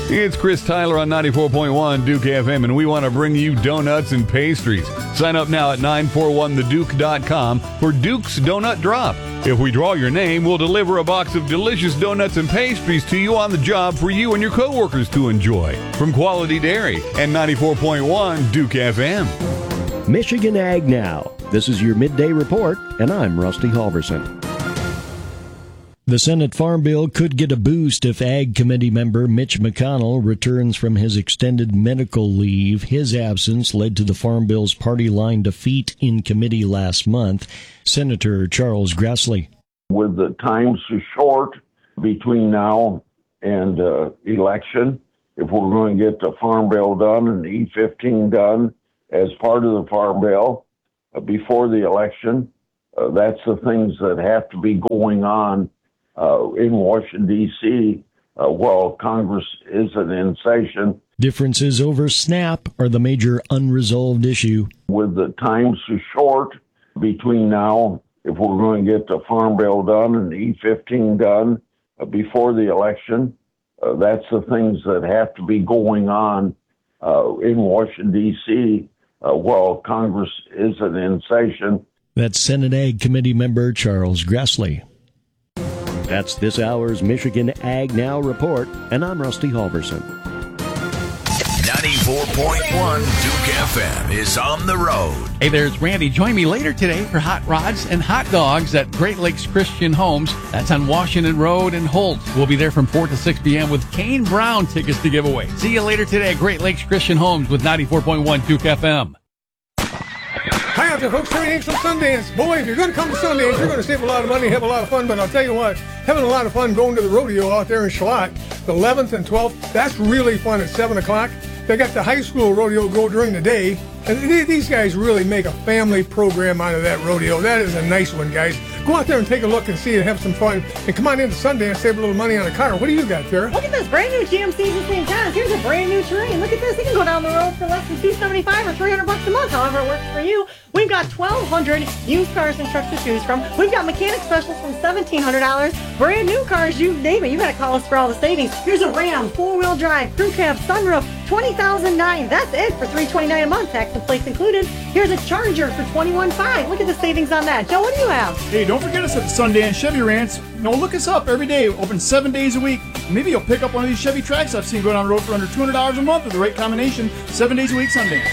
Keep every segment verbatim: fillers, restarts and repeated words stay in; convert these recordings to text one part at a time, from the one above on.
It's Chris Tyler on ninety-four point one Duke F M, and we want to bring you donuts and pastries. Sign up now at nine four one the duke dot com for Duke's Donut Drop. If we draw your name, we'll deliver a box of delicious donuts and pastries to you on the job for you and your coworkers to enjoy. From Quality Dairy and ninety-four point one Duke F M. Michigan Ag Now. This is your midday report, and I'm Rusty Halverson. The Senate Farm Bill could get a boost if Ag Committee member Mitch McConnell returns from his extended medical leave. His absence led to the Farm Bill's party line defeat in committee last month. Senator Charles Grassley. With the time so short between now and uh, election, if we're going to get the Farm Bill done and E fifteen done as part of the Farm Bill uh, before the election, uh, that's the things that have to be going on Uh, in Washington, D C, uh, while Congress isn't in session. Differences over SNAP are the major unresolved issue. With the time so short between now, if we're going to get the Farm Bill done and E fifteen done uh, before the election, uh, that's the things that have to be going on uh, in Washington, D C, uh, while Congress isn't in session. That's Senate Ag Committee member Charles Grassley. That's this hour's Michigan Ag Now report, and I'm Rusty Halverson. ninety-four point one Duke F M is on the road. Hey there, it's Randy. Join me later today for hot rods and hot dogs at Great Lakes Christian Homes. That's on Washington Road in Holt. We'll be there from four to six p.m. with Kane Brown tickets to give away. See you later today at Great Lakes Christian Homes with ninety-four point one Duke F M. Hi out there, folks. Terry Hanks from Sundance. Boy, if you're going to come to Sundance, you're going to save a lot of money, have a lot of fun. But I'll tell you what, having a lot of fun going to the rodeo out there in Schlott, the eleventh and twelfth, that's really fun at seven o'clock. They got the high school rodeo go during the day. And these guys really make a family program out of that rodeo. That is a nice one, guys. Go out there and take a look and see it, have some fun. And come on into Sundance, save a little money on a car. What do you got, Tara? Look at this brand new G M C in Saint John's. Here's a brand new Terrain. Look at this. You can go down the road for less than two hundred seventy-five dollars or three hundred bucks a month, however it works for you. We've got twelve hundred used cars and trucks to choose from. We've got mechanic specials from seventeen hundred dollars. Brand new cars, you name it. You got to call us for all the savings. Here's a Ram, four-wheel drive, crew cab, sunroof, twenty thousand nine dollars. That's it for three hundred twenty-nine dollars a month, tax and plates included. Here's a Charger for twenty-one thousand five hundred dollars. Look at the savings on that. Joe, what do you have? Hey, don't forget us at the Sundance Chevy Ranch. You know, look us up every day. Open seven days a week. Maybe you'll pick up one of these Chevy Tracks I've seen go down the road for under two hundred dollars a month with the right combination. Seven days a week, Sundance.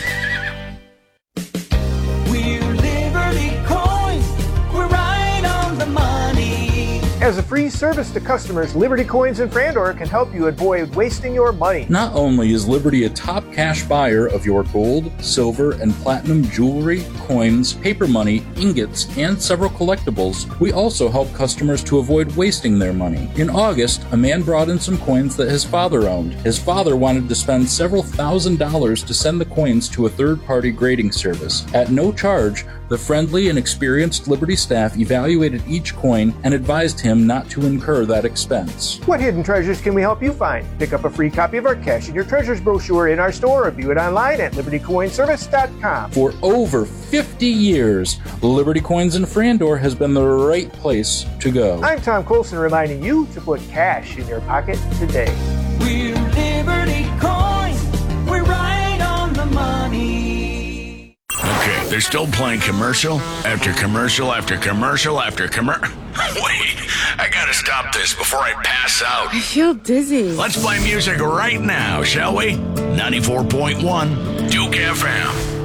We're Liberty Coins. We're right on the money. As a free service to customers, Liberty Coins in Frandor can help you avoid wasting your money. Not only is Liberty a top cash buyer of your gold, silver, and platinum jewelry, coins, paper money, ingots, and several collectibles, we also help customers to avoid wasting their money. In August, a man brought in some coins that his father owned. His father wanted to spend several thousand dollars to send the coins to a third-party grading service. At no charge, the friendly and experienced Liberty staff evaluated each coin and advised him not to incur that expense. What hidden treasures can we help you find? Pick up a free copy of our Cash in Your Treasures brochure in our store or view it online at liberty coin service dot com. For over fifty years, Liberty Coins in Frandor has been the right place to go. I'm Tom Colson reminding you to put cash in your pocket today. We're Liberty Coins. We're right on the money. Okay, they're still playing commercial after commercial after commercial after commercial. Wait, I gotta stop this before I pass out. I feel dizzy. Let's play music right now, shall we? ninety-four point one Duke F M.